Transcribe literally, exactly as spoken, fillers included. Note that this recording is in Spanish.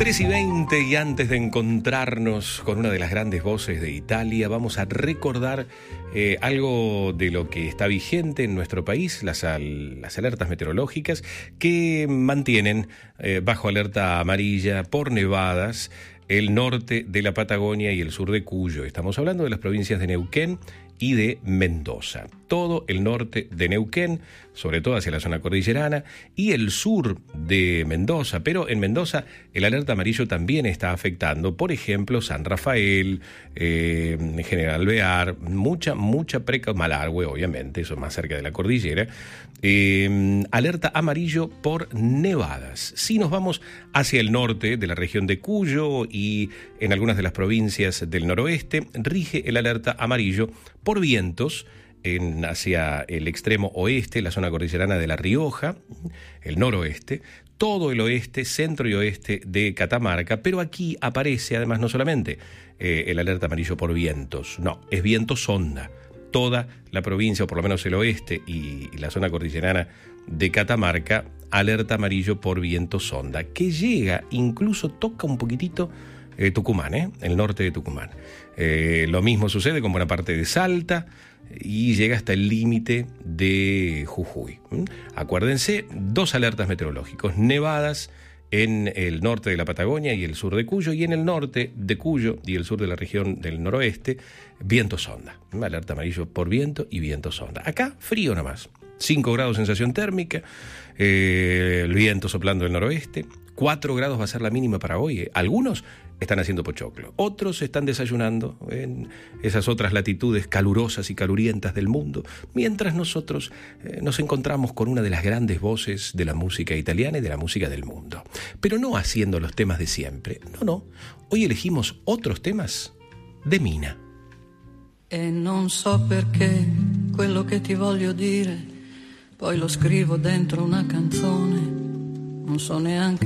tres y veinte, y antes de encontrarnos con una de las grandes voces de Italia, vamos a recordar eh, algo de lo que está vigente en nuestro país, las, al, las alertas meteorológicas que mantienen eh, bajo alerta amarilla por nevadas el norte de la Patagonia y el sur de Cuyo. Estamos hablando de las provincias de Neuquén y de Mendoza. Todo el norte de Neuquén, sobre todo hacia la zona cordillerana, y el sur de Mendoza. Pero en Mendoza el alerta amarillo también está afectando, por ejemplo, San Rafael, eh, General Alvear, mucha, mucha precaución, Malargüe, obviamente, eso más cerca de la cordillera. Eh, alerta amarillo por nevadas. Si nos vamos hacia el norte de la región de Cuyo y en algunas de las provincias del noroeste, rige el alerta amarillo por vientos en, hacia el extremo oeste, la zona cordillerana de La Rioja, el noroeste, todo el oeste, centro y oeste de Catamarca, pero aquí aparece además no solamente eh, el alerta amarillo por vientos, no, es viento sonda. Toda la provincia, o por lo menos el oeste y, y la zona cordillerana de Catamarca, alerta amarillo por viento sonda, que llega, incluso toca un poquitito eh, Tucumán, ¿eh? el norte de Tucumán. Eh, lo mismo sucede con buena parte de Salta y llega hasta el límite de Jujuy. ¿Mm? Acuérdense, dos alertas meteorológicos, nevadas en el norte de la Patagonia y el sur de Cuyo, y en el norte de Cuyo y el sur de la región del noroeste, viento sonda. Alerta amarillo por viento y viento sonda. Acá, frío nomás. cinco grados sensación térmica, eh, el viento soplando del noroeste. cuatro grados va a ser la mínima para hoy. ¿eh? Algunos están haciendo pochoclo, otros están desayunando en esas otras latitudes calurosas y calurientas del mundo, mientras nosotros eh, nos encontramos con una de las grandes voces de la música italiana y de la música del mundo. Pero no haciendo los temas de siempre, no, no. Hoy elegimos otros temas de Mina. E non so perché quello che ti voglio dire, poi lo scrivo dentro una canzone, non so neanche